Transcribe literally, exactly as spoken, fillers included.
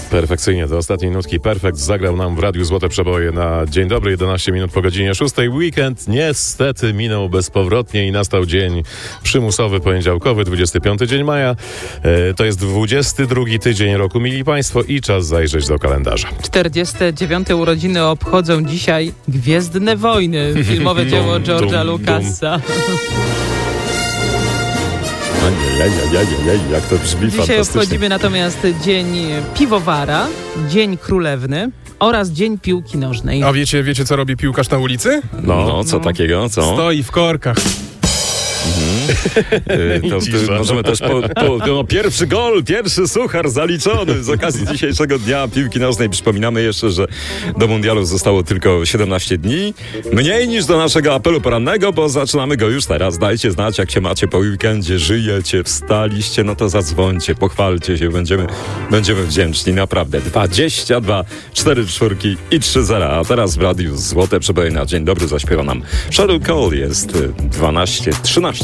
Perfekcyjnie, do ostatniej nutki Perfekt zagrał nam w Radiu Złote Przeboje na dzień dobry, jedenaście minut po godzinie szóstej. Weekend niestety minął bezpowrotnie i nastał dzień przymusowy, poniedziałkowy, dwudziesty piąty dzień maja. E, to jest dwudziesty drugi tydzień roku, mili Państwo, i czas zajrzeć do kalendarza. czterdzieste dziewiąte urodziny obchodzą dzisiaj Gwiezdne Wojny, filmowe dzieło George'a Lucasa. Ajajajajajaj, jak to brzmi Dzisiaj fantastycznie. obchodzimy natomiast Dzień Piwowara, Dzień Królewny oraz Dzień Piłki Nożnej. A wiecie, wiecie co robi piłkarz na ulicy? No, No, co No. takiego, co? Stoi w korkach. Y, to, Cisza. to możemy też po, po, no, pierwszy gol, pierwszy suchar zaliczony z okazji dzisiejszego dnia piłki nożnej. Przypominamy jeszcze, że do mundialu zostało tylko siedemnaście dni. Mniej niż do naszego apelu porannego, bo zaczynamy go już teraz. Dajcie znać, jak się macie po weekendzie, żyjecie, wstaliście, no to zadzwońcie, pochwalcie się, będziemy, będziemy wdzięczni, naprawdę. dwadzieścia dwa, cztery czwórki i trzy zera. A teraz w radiu Złote Przeboje na dzień dobry zaśpiewa nam Shadow Call. Jest dwanaście trzynaście.